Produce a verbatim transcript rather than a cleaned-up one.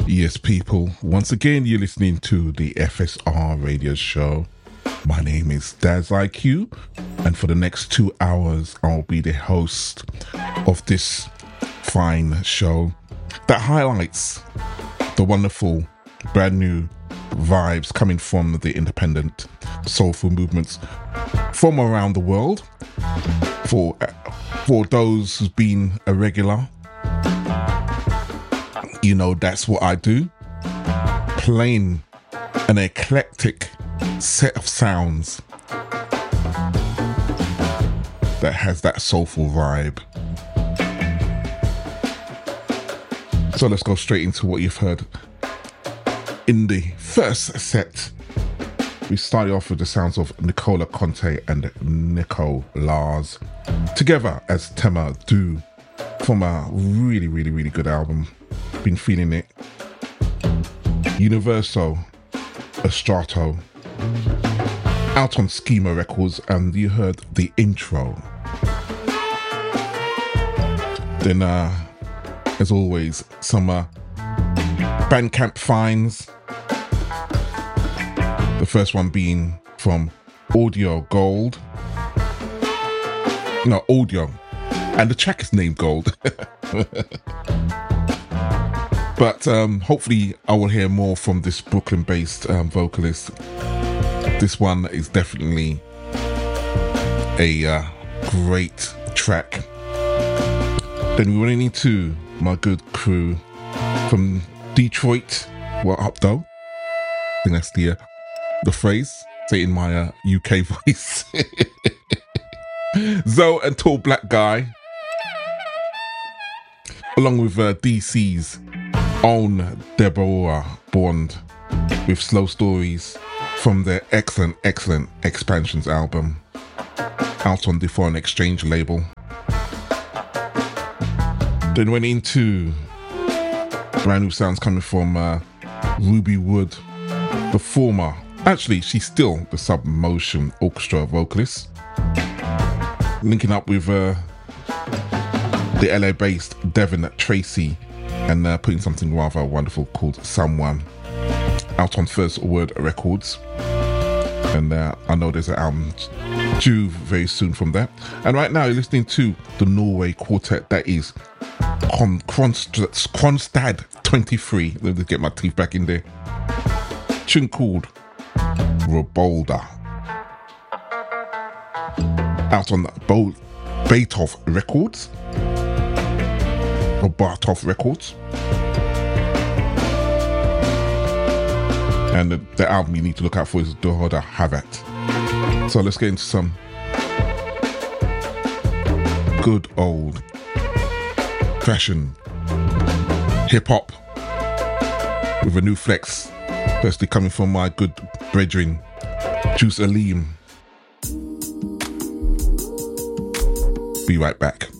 Yes, people, once again, you're listening to the F S R radio show. My name is Daz I Q, and for the next two hours, I'll be the host of this fine show that highlights the wonderful, brand new vibes coming from the independent soulful movements from around the world. For, for those who've been a regular, you know that's what I do. Playing an eclectic set of sounds that has that soulful vibe. So let's go straight into what you've heard. In the first set, we started off with the sounds of Nicola Conte and Nico Lars together as Tema Do from a really, really, really good album. Been feeling it. Universo Estrato, out on Schema Records, and you heard the intro. Then, uh, as always, some uh, Bandcamp finds. The first one being from Audio Gold. No, Audio. And the track is named Gold. But um, hopefully I will hear more from this Brooklyn-based um, vocalist. This one is definitely a uh, great track. Then we went into my good crew from Detroit. What up, though? I think that's the uh, the phrase. Say it in my uh, U K voice. Zoe and Tall Black Guy, along with uh, D C's own Deborah Bond with Slow Stories from their excellent, excellent Expansions album out on the Foreign Exchange label. Then went into brand new sounds coming from uh, Ruby Wood, the former, actually she's still the Submotion Orchestra vocalist, linking up with uh, the L A-based Devin Tracy and uh, putting something rather wonderful called Someone out on First Word Records. And uh, I know there's an album due very soon from that. And right now you're listening to the Norway quartet that is Kon- Kronst- Kronstad twenty-three. Let me just get my teeth back in there. Tune called Robolda, out on Bo- Beethoven Records. Or Bartov Records. And the, the album you need to look out for is Dohoda Havat. So let's get into some good old fashion hip hop with a new flex. Firstly coming from my good brethren, Juice Aleem. Be right back.